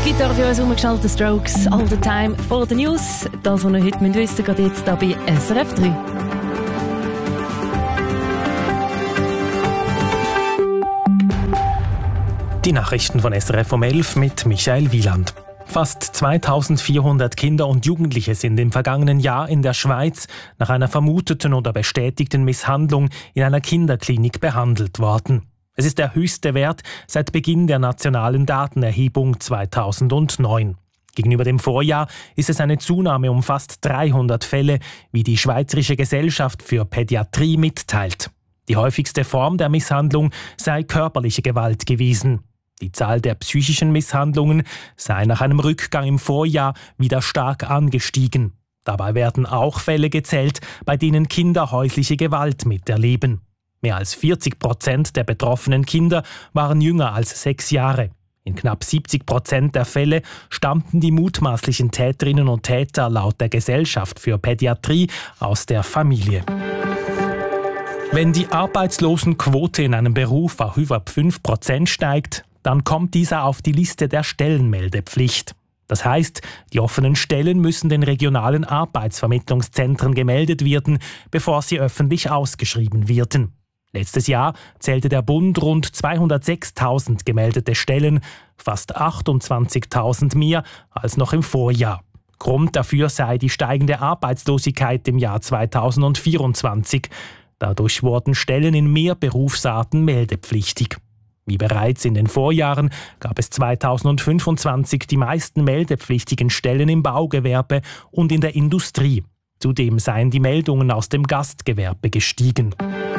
Gitarre für uns umgeschaltet, Strokes, All the Time for the News. Das, was ihr heute wissen müsst, geht jetzt hier bei SRF 3. Die Nachrichten von SRF um 11 mit Michael Wieland. Fast 2400 Kinder und Jugendliche sind im vergangenen Jahr in der Schweiz nach einer vermuteten oder bestätigten Misshandlung in einer Kinderklinik behandelt worden. Es ist der höchste Wert seit Beginn der nationalen Datenerhebung 2009. Gegenüber dem Vorjahr ist es eine Zunahme um fast 300 Fälle, wie die Schweizerische Gesellschaft für Pädiatrie mitteilt. Die häufigste Form der Misshandlung sei körperliche Gewalt gewesen. Die Zahl der psychischen Misshandlungen sei nach einem Rückgang im Vorjahr wieder stark angestiegen. Dabei werden auch Fälle gezählt, bei denen Kinder häusliche Gewalt miterleben. Mehr als 40% der betroffenen Kinder waren jünger als 6 Jahre. In knapp 70% der Fälle stammten die mutmaßlichen Täterinnen und Täter laut der Gesellschaft für Pädiatrie aus der Familie. Wenn die Arbeitslosenquote in einem Beruf auf über 5% steigt, dann kommt dieser auf die Liste der Stellenmeldepflicht. Das heißt, die offenen Stellen müssen den regionalen Arbeitsvermittlungszentren gemeldet werden, bevor sie öffentlich ausgeschrieben werden. Letztes Jahr zählte der Bund rund 206.000 gemeldete Stellen, fast 28.000 mehr als noch im Vorjahr. Grund dafür sei die steigende Arbeitslosigkeit im Jahr 2024. Dadurch wurden Stellen in mehr Berufsarten meldepflichtig. Wie bereits in den Vorjahren gab es 2025 die meisten meldepflichtigen Stellen im Baugewerbe und in der Industrie. Zudem seien die Meldungen aus dem Gastgewerbe gestiegen.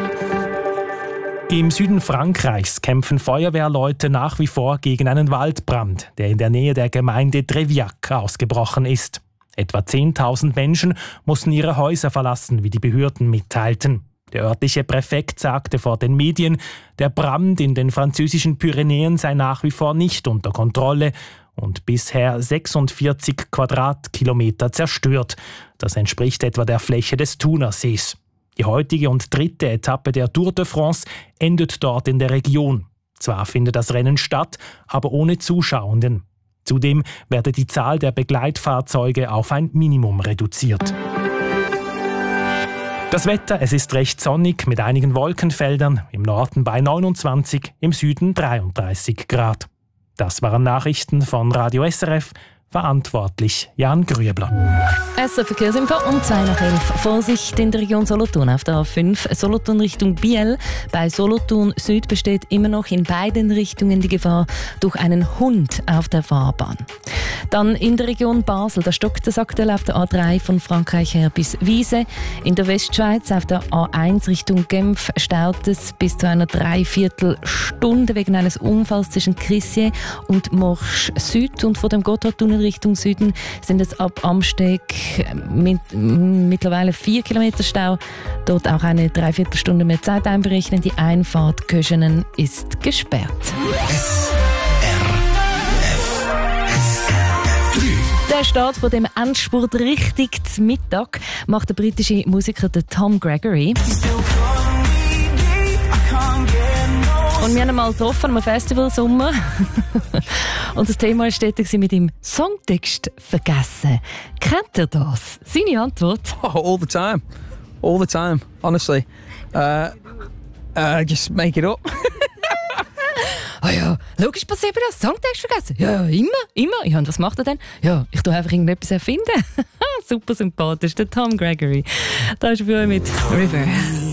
Im Süden Frankreichs kämpfen Feuerwehrleute nach wie vor gegen einen Waldbrand, der in der Nähe der Gemeinde Treviac ausgebrochen ist. Etwa 10.000 Menschen mussten ihre Häuser verlassen, wie die Behörden mitteilten. Der örtliche Präfekt sagte vor den Medien, der Brand in den französischen Pyrenäen sei nach wie vor nicht unter Kontrolle und bisher 46 Quadratkilometer zerstört. Das entspricht etwa der Fläche des Thunersees. Die heutige und dritte Etappe der Tour de France endet dort in der Region. Zwar findet das Rennen statt, aber ohne Zuschauenden. Zudem werde die Zahl der Begleitfahrzeuge auf ein Minimum reduziert. Das Wetter, es ist recht sonnig mit einigen Wolkenfeldern, im Norden bei 29, im Süden 33 Grad. Das waren Nachrichten von Radio SRF. Verantwortlich Jan Grüebler. SRF-Verkehrsinfo um 11:02. Vorsicht in der Region Solothurn auf der A5 Solothurn Richtung Biel. Bei Solothurn Süd besteht immer noch in beiden Richtungen die Gefahr durch einen Hund auf der Fahrbahn. Dann in der Region Basel, da stockt es aktuell auf der A3 von Frankreich her bis Wiese. In der Westschweiz auf der A1 Richtung Genf staut es bis zu einer Dreiviertelstunde wegen eines Unfalls zwischen Crissier und Morsch Süd. Und vor dem Gotthardtunnel Richtung Süden sind es ab Amsteg mittlerweile 4 Kilometer Stau. Dort auch eine Dreiviertelstunde mehr Zeit einberechnen. Die Einfahrt Köschenen ist gesperrt. Der Start von dem Endspurt richtig zum Mittag macht der britische Musiker Tom Gregory. Und wir haben ihn mal getroffen am Festival Sommer. Und das Thema war mit ihm Songtext vergessen. Kennt ihr das? Seine Antwort? Oh, all the time. All the time, honestly. Just make it up. Ah ja, logisch passiert mir das. Songtext vergessen. Ja, immer. Ja, und was macht er denn? Ja, ich tue einfach irgendetwas erfinden. Super sympathisch, der Tom Gregory. Da ist für euch mit River.